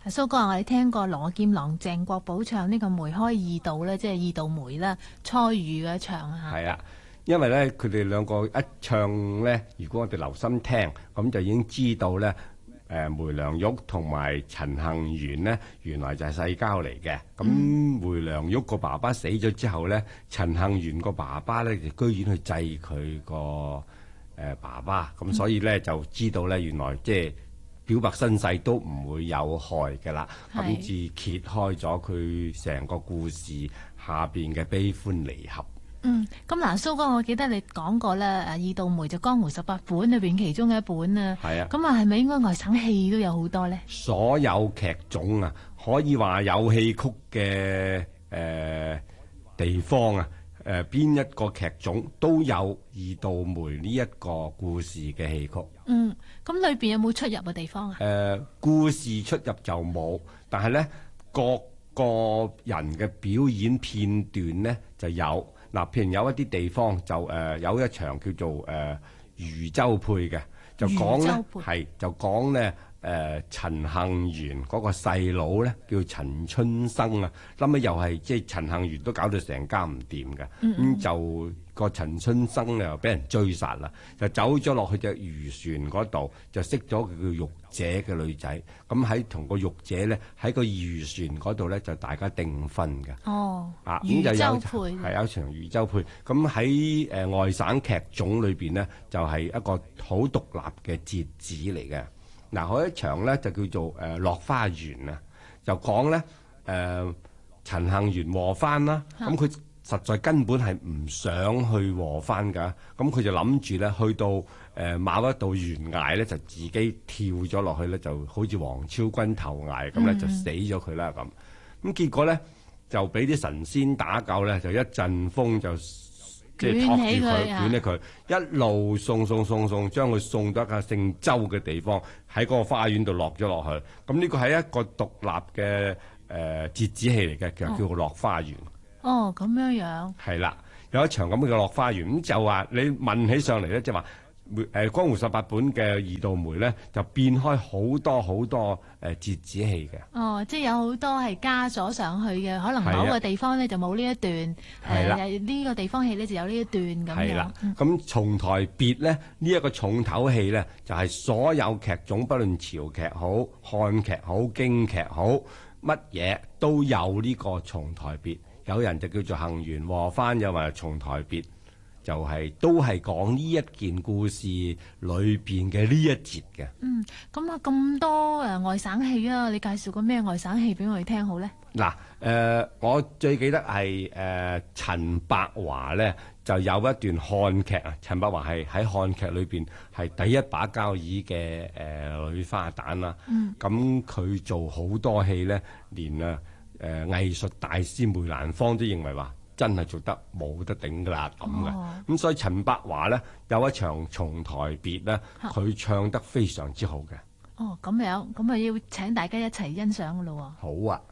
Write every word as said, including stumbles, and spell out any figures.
蘇哥，我哋聽過羅劍郎、鄭國寶唱呢個梅開二度咧，即係二度梅啦，蔡禺嘅唱嚇。 係啊，因為咧佢哋兩個一唱咧，如果我哋留心聽，咁就已經知道咧，誒、呃、梅良玉同埋陳幸元呢，原來就係世交嚟嘅。咁、嗯、梅良玉個爸爸死咗之後咧，陳幸元個爸爸咧就居然去祭佢個誒爸爸，咁所以咧就知道咧，原來即係表白身世都唔會有害嘅啦。咁至揭開咗佢成個故事下邊嘅悲歡離合。 嗯，咁嗱，蘇哥，我記得你講過咧，誒二度梅就江湖十八本裏邊其中嘅一本啊。 係啊。咁啊，係咪應該外省戲都有好多咧？ 所有劇種啊，可以話有戲曲嘅誒、呃、地方啊，誒、呃、邊一個劇種都有二度梅呢一個故事嘅戲曲。 嗯，咁裏邊有冇出入嘅地方啊？ 誒、呃，故事出入就冇，但係咧各個人嘅表演片段咧就有。嗱，譬如有一啲地方就誒、呃、有一場叫做誒、呃、漁舟配嘅，就講咧係就講咧誒陳幸元嗰個細佬咧叫陳春生啊，諗起又係即係陳幸元都搞到成家唔掂嘅，咁、嗯嗯、就個陳春生又俾人追殺啦，就走咗落去隻漁船嗰度，就識咗佢叫玉姐嘅女仔，咁喺同個玉姐咧喺個漁船嗰度咧就大家訂婚嘅。 哦， 啊， 漁舟配係有一場漁舟配，咁喺誒外省劇種裏邊呢，就係、是、一個好獨立嘅節子嚟嘅。嗱、啊，嗰一場咧就叫做誒、呃、落花園啊，就講咧誒陳幸元和番啦，咁佢實在根本係唔想去和番㗎，咁佢就諗住咧去到誒、呃、某一道懸崖咧，就自己跳咗落去咧，就好似黃超軍投崖咁咧，就死咗佢啦咁。咁結果咧就俾啲神仙打救咧，就一陣風就即係托住佢，捲起佢，一路送送送送，將佢送到一個姓周嘅地方，喺嗰個花園度落咗落去。咁呢個係一個獨立嘅誒折子戲嚟嘅，其實叫做《落花園》。 哦，咁樣樣係啦，有一場咁嘅落花園，咁就話你問起上嚟咧，即係話誒江湖十八本嘅二度梅咧，就變開好多好多誒折子戲嘅。 哦，即係有好多係加咗上去嘅，可能某個地方咧就冇呢一段，係啦，呢、呃呢個地方戲咧就有呢一段咁樣。係啦，咁、 嗯、重台別咧呢一、呢個重頭戲咧，就係、是、所有劇種，不論潮劇好、漢劇好、京劇好，乜嘢都有呢個重台別。有人就叫做幸元和番，又話重台別，就係、是、都係講呢一件故事裏邊嘅呢一節嘅。嗯， 咁啊咁多誒外省戲啊，你介紹個咩外省戲俾我哋聽好咧？ 嗱，誒、呃，我最記得係誒陳百華咧，就有一段漢劇啊。陳百華係喺漢劇裏邊係第一把交椅嘅誒女花旦啦。嗯，咁佢做好多戲咧，連啊。誒、呃、藝術大師梅蘭芳都認為話真係做得冇得頂㗎啦咁嘅，咁、哦、所以陳百華咧有一場重台別咧，佢唱得非常之好嘅。 哦，咁樣咁啊要請大家一齊欣賞㗎咯喎。 好啊。